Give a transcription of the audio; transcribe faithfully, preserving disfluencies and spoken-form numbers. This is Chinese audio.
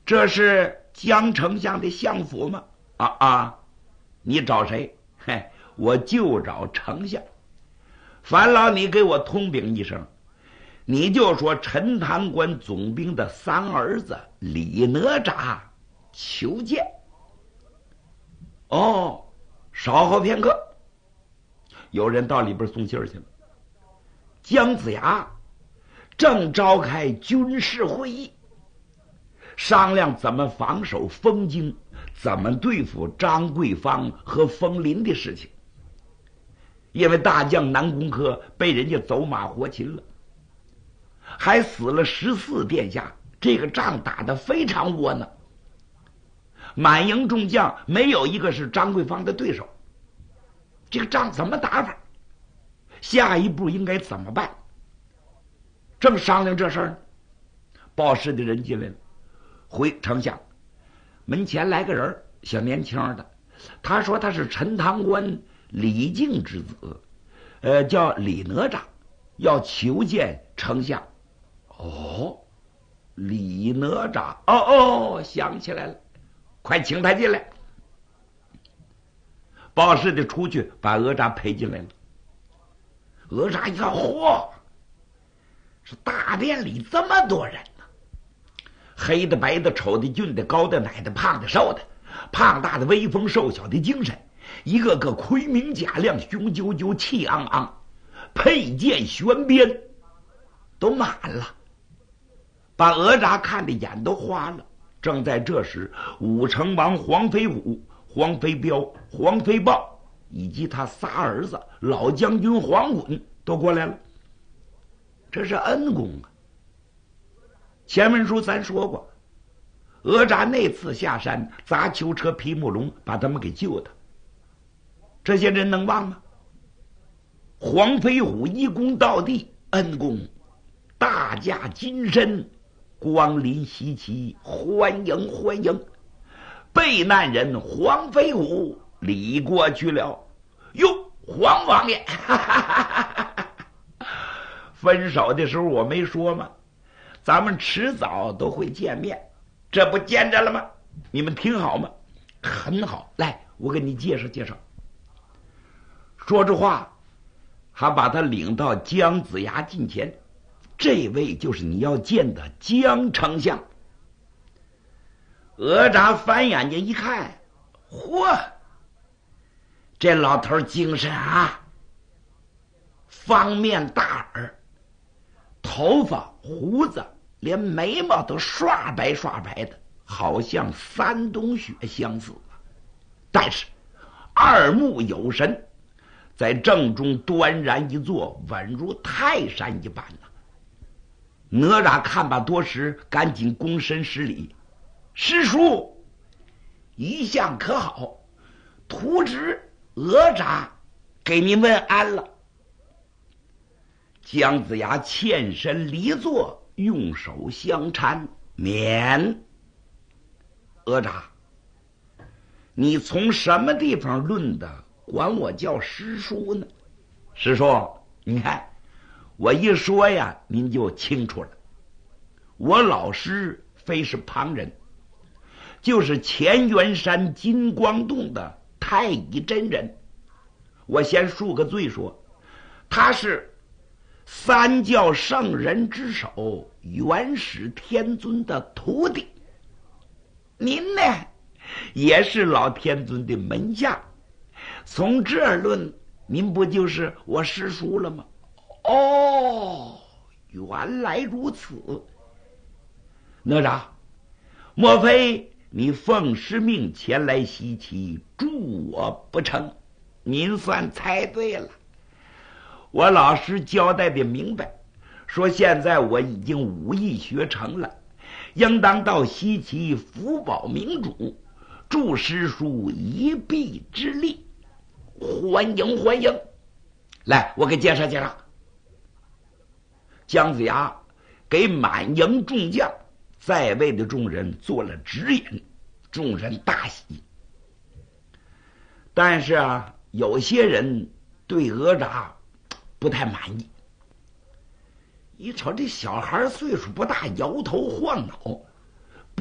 这是江丞相的相府吗？啊啊，你找谁？嘿，我就找丞相。樊老，你给我通禀一声，你就说陈塘关总兵的三儿子李哪吒求见。哦，稍后片刻，有人到里边送信去了。姜子牙正召开军事会议，商量怎么防守丰京，怎么对付张桂芳和冯林的事情。因为大将南宫轲被人家走马活擒了，还死了十四殿下，这个仗打得非常窝囊。满营众将没有一个是张桂芳的对手，这个仗怎么打法？下一步应该怎么办？正商量这事儿，报事的人进来了，回丞相，门前来个人，小年轻的，他说他是陈塘关李靖之子，呃，叫李哪吒，要求见丞相。哦，李哪吒，哦哦，想起来了，快请他进来。报事的出去把哪吒陪进来了。哪吒一看，嚯，是大殿里这么多人呢，黑的、白的、丑的、俊的、高的、奶的、胖的、瘦的，胖大的、威风，瘦小的、精神，一个个盔明甲亮，雄赳赳，气昂昂，佩剑悬鞭，都满了，把哪吒看的眼都花了。正在这时，武成王黄飞虎、黄飞彪、黄飞豹以及他仨儿子老将军黄滚都过来了。这是恩公啊！前文书咱说过，哪吒那次下山砸囚车皮木龙，把他们给救的，这些人能忘吗？黄飞虎一躬到地，恩公大驾金身光临西岐，欢迎欢迎。被难人黄飞虎礼过去了。哟，黄王爷，哈哈哈哈，分手的时候我没说吗？咱们迟早都会见面，这不见着了吗？你们听好吗？很好，来，我给你介绍介绍。说这话，还把他领到姜子牙近前，这位就是你要见的姜丞相。哪吒翻眼睛一看，嚯，这老头精神啊，方面大耳，头发胡子连眉毛都刷白刷白的，好像三冬雪相似，但是二目有神，在正中端然一坐，稳如泰山一般呢。哪吒看罢多时，赶紧躬身施礼：“师叔，一向可好？徒侄哪吒给您问安了。”姜子牙欠身离座，用手相搀，免。哪吒，你从什么地方论的管我叫师叔呢？师叔，你看我一说呀，您就清楚了。我老师非是旁人，就是乾元山金光洞的太乙真人。我先恕个罪说，他是三教圣人之首，元始天尊的徒弟。您呢，也是老天尊的门下，从这儿论，您不就是我师叔了吗？哦，原来如此。哪吒，莫非你奉师命前来西岐助我不成？您算猜对了。我老师交代的明白，说现在我已经武艺学成了，应当到西岐福保明主，助师叔一臂之力。欢迎欢迎，来，我给介绍介绍。姜子牙给满营众将在位的众人做了指引，众人大喜。但是啊，有些人对哪吒不太满意。一瞅这小孩岁数不大，摇头晃脑，